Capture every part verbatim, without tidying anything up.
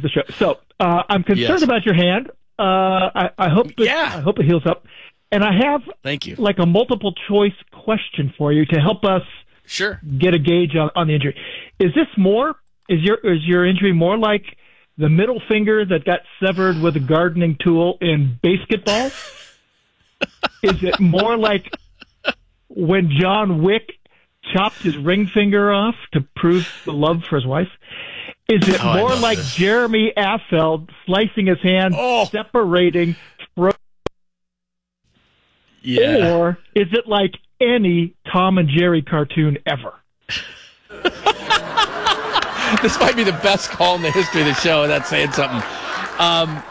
the show. So uh, I'm concerned Yes. about your hand. Uh, I, I hope it, Yeah. I hope it heals up. And I have Thank you. like a multiple choice question for you to help us Sure. get a gauge on, on the injury. Is this more? Is your is your injury more like the middle finger that got severed with a gardening tool in basketball? Is it more like when John Wick chopped his ring finger off to prove the love for his wife? Is it Oh, I more love like this. Jeremy Affeldt slicing his hand, Oh. separating, throat, Yeah. or is it like any Tom and Jerry cartoon ever? This might be the best call in the history of the show, and that's saying something. Um,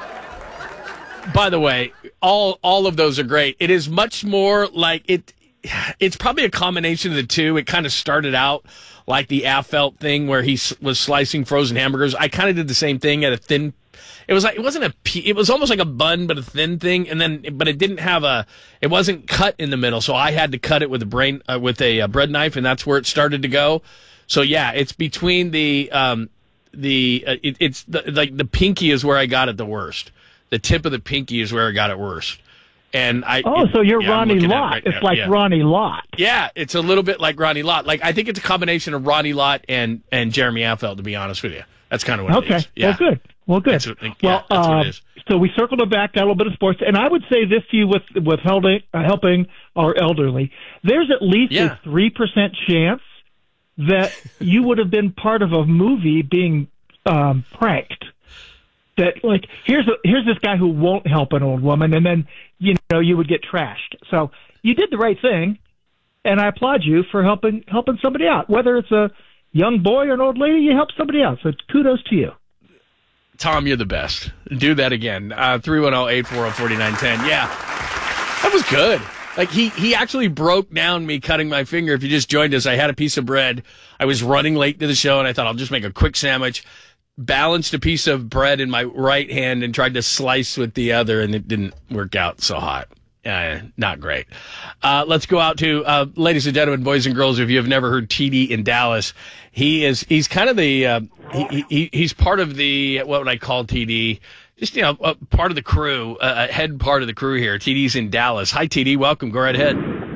by the way, all all of those are great. It is much more like it. It's probably a combination of the two. It kind of started out like the Affeldt thing where he s- was slicing frozen hamburgers. I kind of did the same thing at a thin. It was like it wasn't a. pe- It was almost like a bun, but a thin thing, and then but it didn't have a. It wasn't cut in the middle, so I had to cut it with a brain uh, with a uh, bread knife, and that's where it started to go. So yeah, it's between the um the uh, it, it's the, like the pinky is where I got it the worst. The tip of the pinky is where I got it worst. And I Oh, it- so you're yeah, I'm Ronnie looking at it Lott. right It's now, like yeah. Ronnie Lott. Yeah, it's a little bit like Ronnie Lott. Like I think it's a combination of Ronnie Lott and and Jeremy Affeldt. To be honest with you, that's kind of what it Okay. is. Yeah. Well, good. Well, good. That's what- yeah, well, that's what it uh, is. so we circled it back, got a little bit of sports, and I would say this to you with with helping, uh, helping our elderly. There's at least Yeah. a three percent chance that you would have been part of a movie being um, pranked. That like here's a, here's this guy who won't help an old woman, and then you know you would get trashed. So you did the right thing, and I applaud you for helping helping somebody out. Whether it's a young boy or an old lady, you help somebody out. So kudos to you. Tom, you're the best. Do that again. Uh, three one zero, eight four zero, four nine one zero. Yeah, that was good. Like he, he actually broke down me cutting my finger. If you just joined us, I had a piece of bread. I was running late to the show, and I thought I'll just make a quick sandwich. Balanced a piece of bread in my right hand and tried to slice with the other, and it didn't work out so hot. Uh, not great. Uh, let's go out to, uh, ladies and gentlemen, boys and girls, if you have never heard T D in Dallas, he is, he's kind of the, uh, he, he, he's part of the, what would I call T D? Just, you know, uh, part of the crew, uh, head part of the crew here. T D's in Dallas. Hi, T D. Welcome. Go right ahead.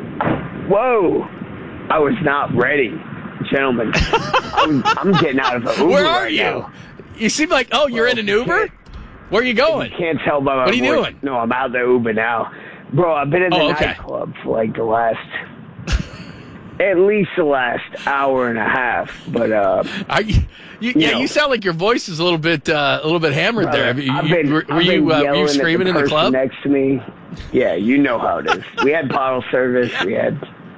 Whoa, I was not ready, gentlemen. I'm, I'm getting out of an Uber Where are right you? now. You seem like, oh, you're in an Uber? Where are you going? You can't tell by my What are you voice. doing? No, I'm out the Uber now. Bro, I've been in the Oh, okay. nightclub for like the last, at least the last hour and a half. But, uh, Are you, you, yeah, know. you sound like your voice is a little bit, uh, a little bit hammered there. Have you- I've you- been, were were I've been you, uh, were yelling you at screaming in the person club? next to me. Yeah, you know how it is. We had bottle service. We had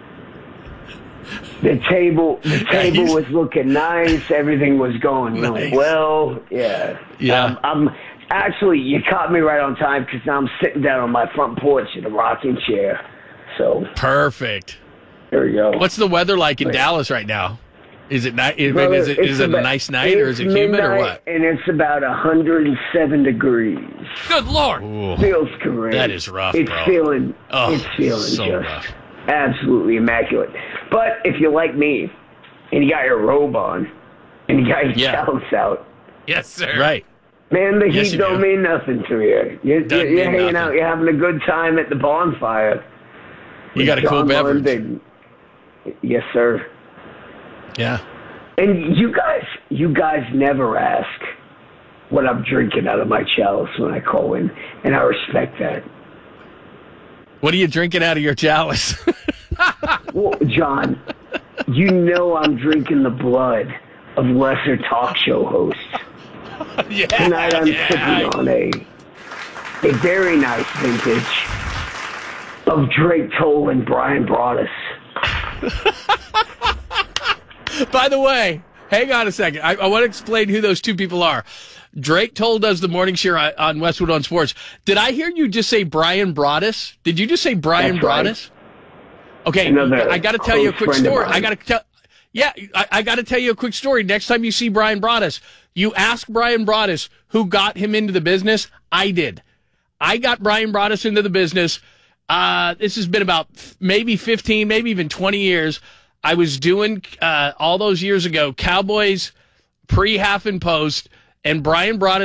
the table. The table Nice. was looking nice. Everything was going really Nice. well. Yeah. Yeah. Um, I'm actually you caught me right on time because now I'm sitting down on my front porch in a rocking chair. So Perfect. there we go. What's the weather like in Wait. Dallas right now? Is it night? Is, Brother, is it it's is it a about- nice night or is it it's humid or midnight, what? And it's about one hundred seven degrees. Good Lord. Ooh. Feels great. That is rough, it's bro. Feeling, Oh, it's feeling so just rough. absolutely immaculate. But if you're like me, and you got your robe on, and you got your Yeah. chalice out, Yes, sir. Right. man, the Yes, heat you don't do. mean nothing to you. You're, Doesn't you're, you're mean hanging nothing. out, you're having a good time at the bonfire. You got a cool John beverage. London. Yes, sir. Yeah. And you guys, you guys never ask what I'm drinking out of my chalice when I call in, and I respect that. What are you drinking out of your chalice? Well, John, you know I'm drinking the blood of lesser talk show hosts. yeah. Tonight I'm yeah. sipping on a a very nice vintage of Drake Toll and Brian Broaddus. By the way, hang on a second. I, I want to explain who those two people are. Drake Toll does the morning show on- on Westwood on Sports. Did I hear you just say Brian Broaddus? Did you just say Brian That's right. Broaddus? Okay, Another I got to tell you a close quick friend of story. mine. I got to tell. Yeah, I, I got to tell you a quick story. Next time you see Brian Broaddus, you ask Brian Broaddus who got him into the business. I did. I got Brian Broaddus into the business. Uh, this has been about f- maybe fifteen, maybe even twenty years. I was doing uh, all those years ago Cowboys pre, half, and post, and Brian Broaddus